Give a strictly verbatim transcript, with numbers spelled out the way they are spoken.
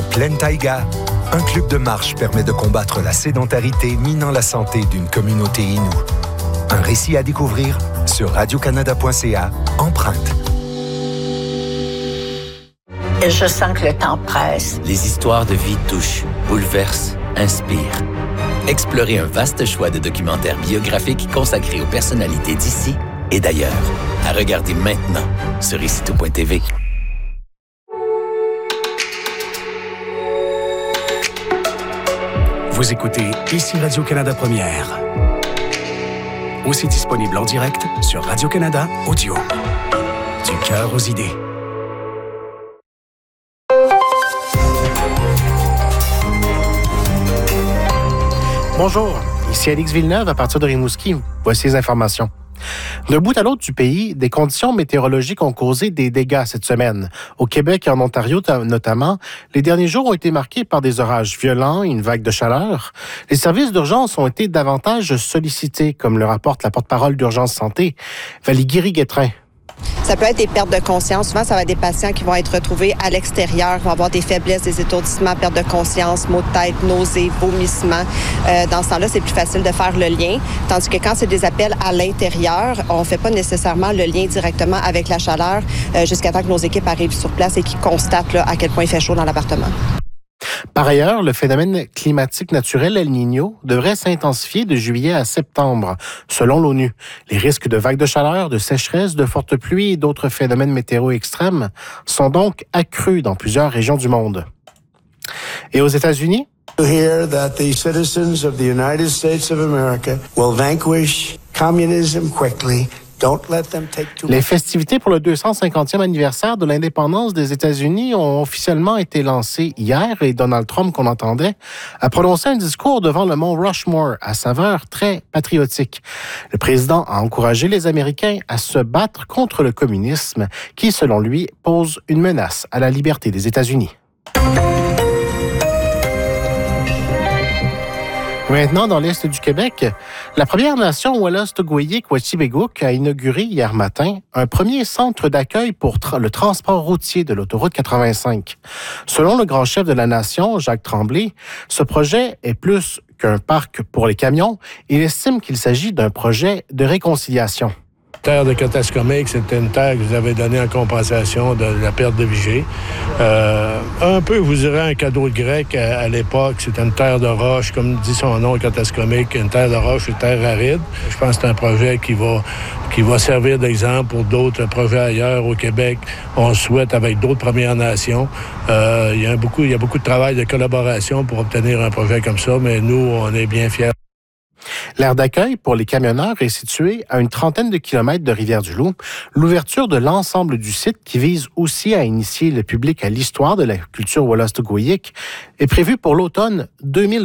en pleine taïga, un club de marche permet de combattre la sédentarité minant la santé d'une communauté inoue. Un récit à découvrir sur radio canada point c a, Empreinte. Je sens que le temps presse. Les histoires de vie touchent, bouleversent, inspirent. Explorez un vaste choix de documentaires biographiques consacrés aux personnalités d'ici et d'ailleurs. À regarder maintenant sur ici tout point t v. Vous écoutez Ici Radio-Canada Première. Aussi disponible en direct sur Radio-Canada Audio. Du cœur aux idées. Bonjour, ici Alix Villeneuve à partir de Rimouski. Voici les informations. D'un bout à l'autre du pays, des conditions météorologiques ont causé des dégâts cette semaine. Au Québec et en Ontario notamment, les derniers jours ont été marqués par des orages violents et une vague de chaleur. Les services d'urgence ont été davantage sollicités, comme le rapporte la porte-parole d'Urgence Santé, Valérie Guérin. Ça peut être des pertes de conscience. Souvent, ça va être des patients qui vont être retrouvés à l'extérieur, vont avoir des faiblesses, des étourdissements, perte de conscience, maux de tête, nausées, vomissements. Euh, dans ce temps-là, c'est plus facile de faire le lien. Tandis que quand c'est des appels à l'intérieur, on ne fait pas nécessairement le lien directement avec la chaleur euh, jusqu'à temps que nos équipes arrivent sur place et qu'ils constatent là, à quel point il fait chaud dans l'appartement. Par ailleurs, le phénomène climatique naturel El Niño devrait s'intensifier de juillet à septembre, selon l'ONU. Les risques de vagues de chaleur, de sécheresse, de fortes pluies et d'autres phénomènes météo extrêmes sont donc accrus dans plusieurs régions du monde. Et aux États-Unis? To hear that the citizens of the United States of America will vanquish communism quickly. Les festivités pour le deux cent cinquantième anniversaire de l'indépendance des États-Unis ont officiellement été lancées hier et Donald Trump, qu'on entendait, a prononcé un discours devant le mont Rushmore à saveur très patriotique. Le président a encouragé les Américains à se battre contre le communisme qui, selon lui, pose une menace à la liberté des États-Unis. Maintenant, dans l'Est du Québec, la Première Nation Wallace-Togoyik-Wet'siwet'en a inauguré hier matin un premier centre d'accueil pour tra- le transport routier de l'autoroute quatre-vingt-cinq. Selon le grand chef de la Nation, Jacques Tremblay, ce projet est plus qu'un parc pour les camions. Il estime qu'il s'agit d'un projet de réconciliation. Terre de Katascomique, c'était une terre que vous avez donnée en compensation de la perte de Vigée. Euh, un peu, vous direz, un cadeau de grec à, à l'époque. C'était une terre de roche, comme dit son nom, Katascomique, une terre de roche, une terre aride. Je pense que c'est un projet qui va, qui va servir d'exemple pour d'autres projets ailleurs au Québec. On souhaite avec d'autres Premières Nations. Euh, il y a beaucoup, il y a beaucoup de travail de collaboration pour obtenir un projet comme ça, mais nous, on est bien fiers. L'aire d'accueil pour les camionneurs est située à une trentaine de kilomètres de Rivière-du-Loup. L'ouverture de l'ensemble du site, qui vise aussi à initier le public à l'histoire de la culture Wallace-Togoyik, est prévue pour l'automne deux mille